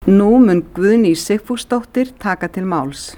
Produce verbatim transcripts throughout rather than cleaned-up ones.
Nú mun Guðný Sigfúsdóttir taka til máls.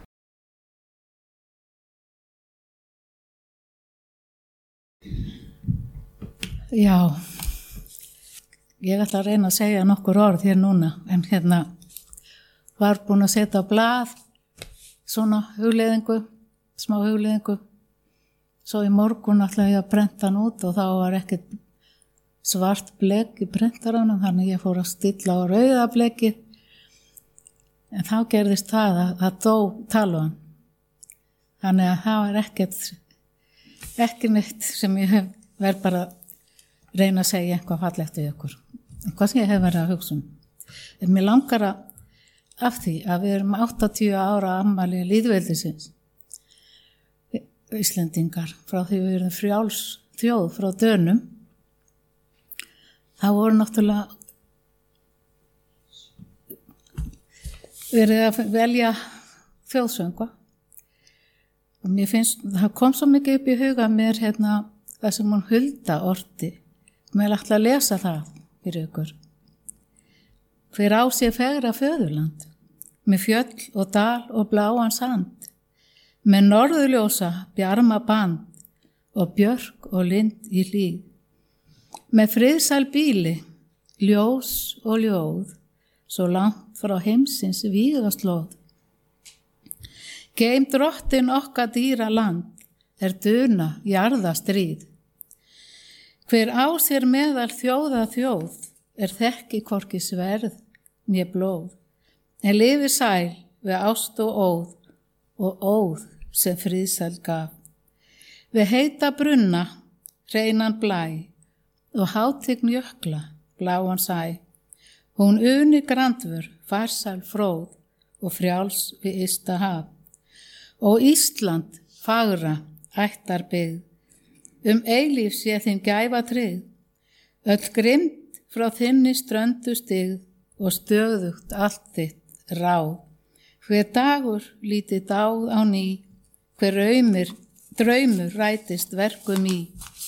Já, ég ætla að reyna að segja nokkur orð hér núna, en hérna var búin að setja á blað svona hugleiðingu, smá hugleiðingu. Svo í morgun ætlaði ég að prenta hann út og þá var ekkert svart blek í prentaranum, þannig ég fór að stilla á rauða bleki. En þá gerðist það að það dó talvan. Þannig að það var ekkert, ekki neitt sem ég hef verið bara að reyna að segja eitthvað fallegt við ykkur. Eitthvað sem ég hef verið að hugsa um. En mér langar að af því að við erum áttatíu ára afmæli lýðveldisins. Íslendingar, frá því við erum frjáls þjóð frá Dönum. Það voru náttúrulega verið að velja þjóðsöngva. Og mér finnst, það kom svo mikið upp í huga mér hérna það sem hún Hulda orti. Mér ætla að lesa það fyrir ykkur. Hver á sér fegra föðurland, með fjöll og dal og bláan sand, með norðurljósa bjarma band og björk og lind í hlíð, með friðsæl bíli, ljós og ljóð, svo langt frá heimsins vígaslóð. Geym drottin okkar dýra land, er duna jarða stríð. Hver á sér meðal þjóða þjóð, er þekki hvorki sverð, né blóð, en lifi sæl við ást og óð, og óð sem friðsæl gaf. Við heita brunna, hreinan blæ, og hátign jökla, bláan sæ. Hún uni grandvör, farsæl fróð, og frjáls við ysta haf. Og Ísland fagra, ættar byggð, um eilíf sé þín gæfa tryggð, öll grimmt frá þinni ströndu stigð og stöðugt allt þitt ráð. Hver dagur lítið dáð á ný, hver raumir, draumur rætist verkum í.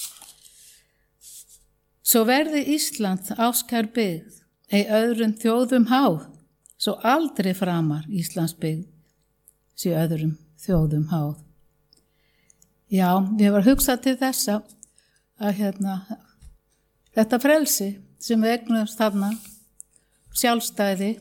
Svo verði Ísland áskær byggð, ei öðrum þjóðum háð, svo aldrei framar Íslands byggð, sé öðrum þjóðum háð. Já, ég var hugsað til þessa að hérna, þetta frelsi sem við eignumst þarna, sjálfstæði,